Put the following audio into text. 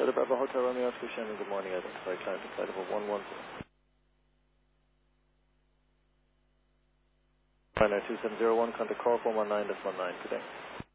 Delta Bravo Hotel Romeo Oscar Shannon, good morning. Identify client to flight level 110. 592-701, contact call 419.19 today.